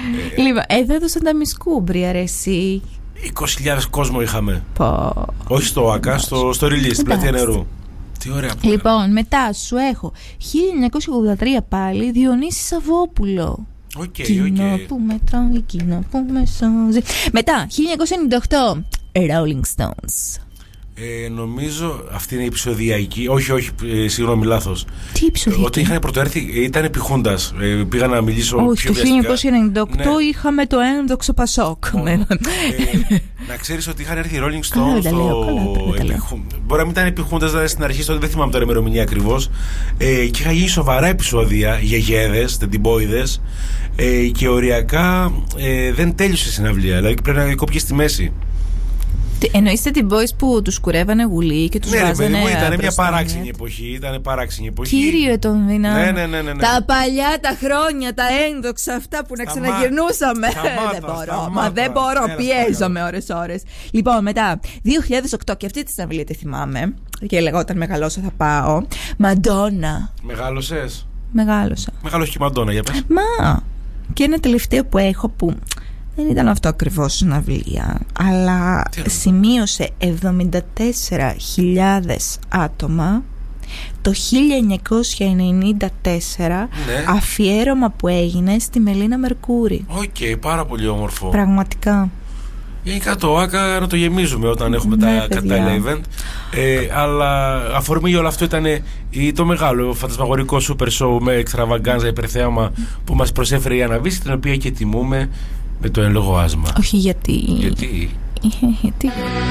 Λοιπόν, εδώ έδωσαν τα μισκούμπρια, ρε εσύ. 20.000 κόσμο είχαμε. Όχι στο ΟΑΚΑ, στο release, στην πλατεία νερού. Τι ωραία που λοιπόν, μετά σου έχω 1983 πάλι, Διονύση Σαββόπουλο. Εκείνο που με τρώει, εκείνο που με σώζει. Μετά 1998 Rolling Stones. Νομίζω αυτή είναι η επεισοδιακή. Όχι, συγγνώμη, λάθος. Τι επεισοδιακή? Ότι είχαν πρωτοέρθει, ήταν επί Χούντας. Πήγα να μιλήσω. Όχι, το 1998 είχαμε το ένδοξο Πασόκ. Να ξέρεις ότι είχαν έρθει οι Rolling Stones. Μπορεί να μην ήταν επί Χούντας, δηλαδή στην αρχή, δεν θυμάμαι τώρα ημερομηνία ακριβώς. Και είχα γίνει σοβαρά επεισόδια, γιαγέδες, τεντιμπόιδες. Και οριακά δεν τέλειωσε η συναυλία. Δηλαδή πρέπει να κόπηκε στη μέση. Εννοείστε την boys που τους κουρεύανε γουλί και τους βάζανε. Ναι, ήταν μια παράξενη εποχή. Κύριε τον Δίνα. Ναι. Τα παλιά τα χρόνια, τα ένδοξα αυτά που να ξαναγυρνούσαμε. Δεν μπορώ, πιέζομαι ώρες. Λοιπόν, μετά 2008 και αυτή τη συναυλία τη θυμάμαι. Και λέγω όταν μεγαλώσω θα πάω. Μαντόνα. Μεγάλωσες? Μεγάλωσα. Μεγάλωσε και η Μαντόνα, για πες. Μα και ένα τελευταίο που έχω που δεν ήταν αυτό ακριβώς συναυλία, αλλά σημείωσε 74.000 άτομα το 1994, αφιέρωμα που έγινε στη Μελίνα Μερκούρη. Πάρα πολύ όμορφο. Πραγματικά. Γενικά το ΟΑΚΑ να το γεμίζουμε όταν έχουμε τα κατάλληλα event. Αλλά αφορμή για όλο αυτό ήταν το μεγάλο φαντασμαγορικό super show με εξτραβαγκάνζα, υπερθέαμα που μας προσέφερε η Αναβίση, την οποία και τιμούμε με το εν λόγω άσμα. Όχι γιατί. Γιατί.